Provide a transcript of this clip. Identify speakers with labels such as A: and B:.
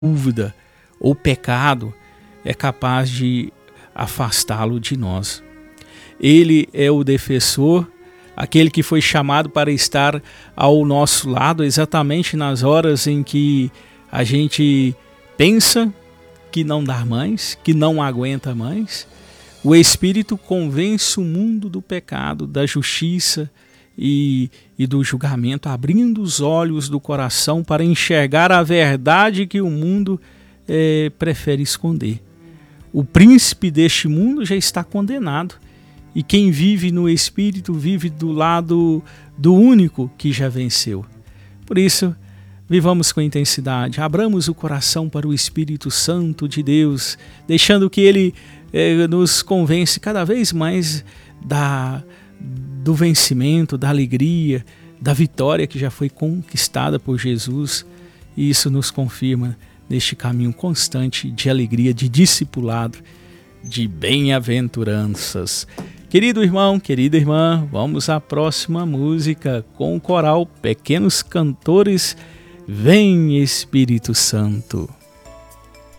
A: dúvida ou pecado é capaz de afastá-lo de nós. Ele é o defensor, aquele que foi chamado para estar ao nosso lado exatamente nas horas em que a gente pensa que não dá mais, que não aguenta mais. O Espírito convence o mundo do pecado, da justiça e do julgamento, abrindo os olhos do coração para enxergar a verdade que o mundo prefere esconder. O príncipe deste mundo já está condenado, e quem vive no Espírito vive do lado do único que já venceu. Por isso, vivamos com intensidade, abramos o coração para o Espírito Santo de Deus, deixando que Ele nos convence cada vez mais do vencimento, da alegria, da vitória que já foi conquistada por Jesus. E isso nos confirma neste caminho constante de alegria, de discipulado, de bem-aventuranças. Querido irmão, querida irmã, vamos à próxima música com o coral Pequenos Cantores. Vem Espírito Santo.